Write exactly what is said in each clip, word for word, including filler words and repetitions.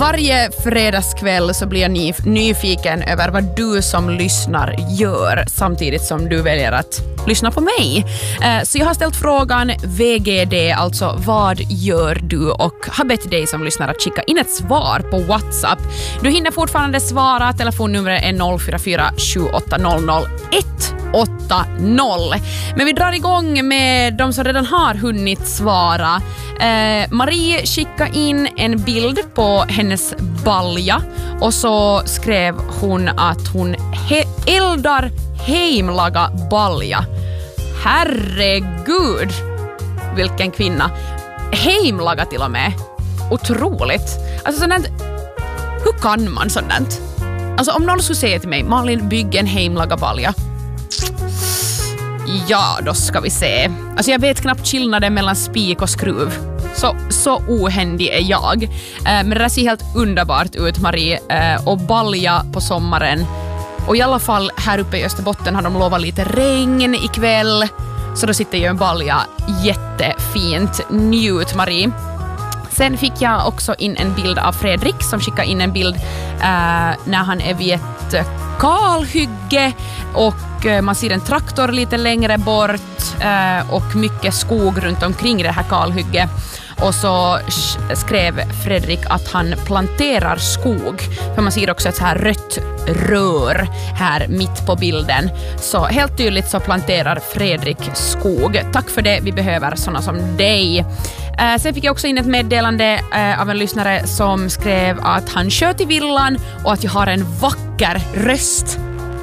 Varje fredagskväll så blir jag nyf- nyfiken över vad du som lyssnar gör samtidigt som du väljer att lyssna på mig. Eh, så jag har ställt frågan V G D, alltså vad gör du, och har bett dig som lyssnar att skicka in ett svar på WhatsApp. Du hinner fortfarande svara. Telefonnumret är noll fyra fyra sju åtta noll noll ett åtta noll. Men vi drar igång med de som redan har hunnit svara. Eh, Marie skickade in en bild på hennes balja och så skrev hon att hon he- eldar heimlaga balja. Herregud, vilken kvinna. Heimlaga till och med. Otroligt. Alltså sådant, hur kan man sådant? Alltså om någon skulle säga till mig, Malin, bygg en heimlaga balja. Ja, då ska vi se. Alltså jag vet knappt skillnaden mellan spik och skruv. Så, så ohändig är jag. Eh, men det där ser helt underbart ut, Marie. Eh, och balja på sommaren. Och i alla fall här uppe i Österbotten har de lovat lite regn ikväll. Så då sitter ju en balja jättefint. Njut, Marie. Sen fick jag också in en bild av Fredrik som skickade in en bild eh, när han är vid ett kalhygge och eh, man ser en traktor lite längre bort eh, och mycket skog runt omkring det här kalhygge. Och så skrev Fredrik att han planterar skog. För man ser också ett så här rött rör här mitt på bilden. Så helt tydligt så planterar Fredrik skog. Tack för det, vi behöver sådana som dig. Eh, sen fick jag också in ett meddelande eh, av en lyssnare som skrev att han kör till villan och att jag har en vacker röst.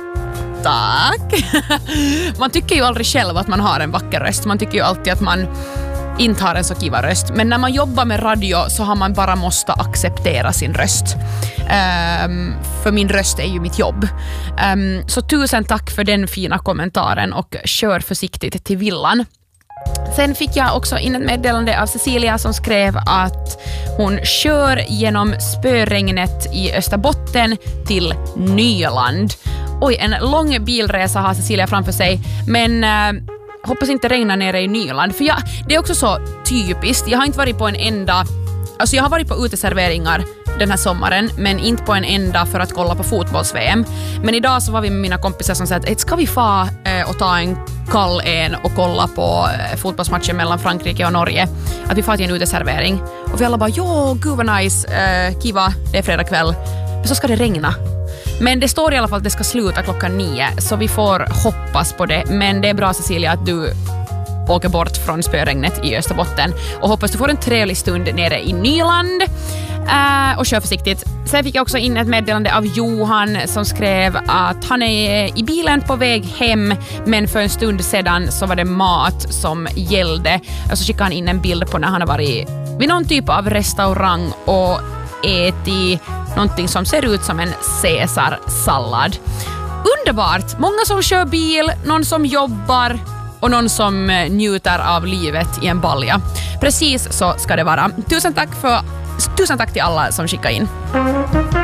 Tack! Man tycker ju aldrig själv att man har en vacker röst. Man tycker ju alltid att man inte har en så kiva röst. Men när man jobbar med radio så har man bara måste acceptera sin röst. Um, för min röst är ju mitt jobb. Um, så tusen tack för den fina kommentaren och kör försiktigt till villan. Sen fick jag också in ett meddelande av Cecilia som skrev att hon kör genom spöregnet i Österbotten till Nyland. Oj, en lång bilresa har Cecilia framför sig, men uh, hoppas inte regna nere i Nyland. För jag, det är också så typiskt. Jag har inte varit på en enda... Alltså jag har varit på uteserveringar den här sommaren, men inte på en enda för att kolla på fotbolls-V M. Men idag så var vi med mina kompisar som sa att ska vi få eh, och ta en kall en och kolla på eh, fotbollsmatchen mellan Frankrike och Norge. Att vi får till en uteservering. Och vi alla bara, jo, gud vad nice, eh, kiva, det är fredag kväll. Men så ska det regna. Men det står i alla fall att det ska sluta klockan nio, så vi får hoppas på det. Men det är bra, Cecilia, att du åker bort från spöregnet i Österbotten. Och hoppas du får en trevlig stund nere i Nyland. Uh, och kör försiktigt. Sen fick jag också in ett meddelande av Johan som skrev att han är i bilen på väg hem, men för en stund sedan så var det mat som gällde. Och så skickade han in en bild på när han har varit vid någon typ av restaurang och ätit någonting som ser ut som en Caesar-sallad. Underbart! Många som kör bil, någon som jobbar och någon som njuter av livet i en balja. Precis så ska det vara. Tusen tack för, tusen tack till alla som skickar in.